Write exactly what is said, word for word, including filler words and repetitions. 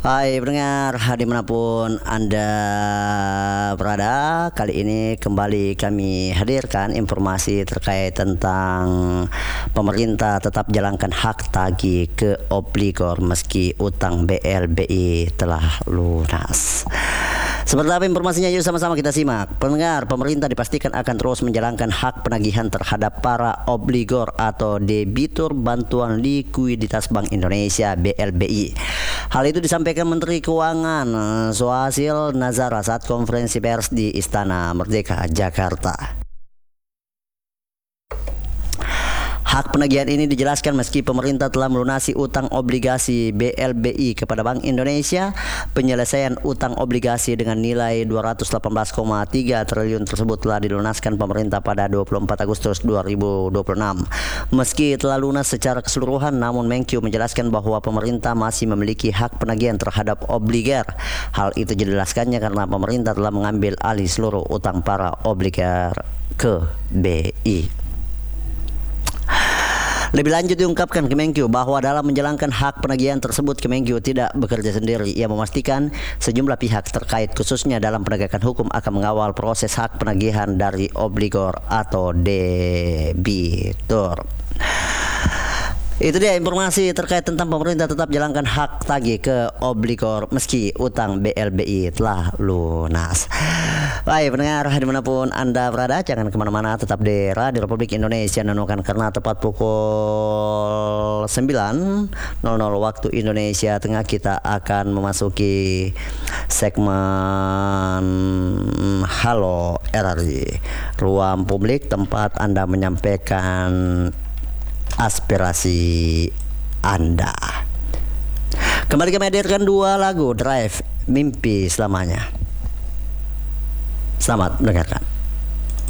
Hai pendengar, dimanapun Anda berada, kali ini kembali kami hadirkan informasi terkait tentang pemerintah tetap jalankan hak tagih ke obligor meski utang B L B I telah lunas. Seperti apa informasinya? Yuk sama-sama kita simak. Pendengar, pemerintah dipastikan akan terus menjalankan hak penagihan terhadap para obligor atau debitur bantuan likuiditas Bank Indonesia B L B I. Hal itu disampaikan Menteri Keuangan Suhasil Nazara saat konferensi pers di Istana Merdeka, Jakarta. Hak penagihan ini dijelaskan meski pemerintah telah melunasi utang obligasi B L B I kepada Bank Indonesia. Penyelesaian utang obligasi dengan nilai dua ratus delapan belas koma tiga triliun tersebut telah dilunaskan pemerintah pada dua puluh empat Agustus dua ribu dua puluh enam. Meski telah lunas secara keseluruhan, namun Menkyu menjelaskan bahwa pemerintah masih memiliki hak penagihan terhadap obliger. Hal itu dijelaskannya karena pemerintah telah mengambil alih seluruh utang para obliger ke B I. Lebih lanjut diungkapkan Kemenkyu bahwa dalam menjalankan hak penagihan tersebut Kemenkyu tidak bekerja sendiri. Ia memastikan sejumlah pihak terkait khususnya dalam penegakan hukum akan mengawal proses hak penagihan dari obligor atau debitur. Itu dia informasi terkait tentang pemerintah tetap jalankan hak tagih ke obligor meski utang B L B I telah lunas. Baik pendengar, dimanapun Anda berada, jangan kemana-mana, tetap di Radio Republik Indonesia Nunukan, karena tepat pukul sembilan nol nol waktu Indonesia Tengah kita akan memasuki segmen Halo R R I, ruang publik tempat Anda menyampaikan aspirasi Anda. Kembali kami hadirkan dua lagu Drive Mimpi Selamanya. Selamat mendengarkan.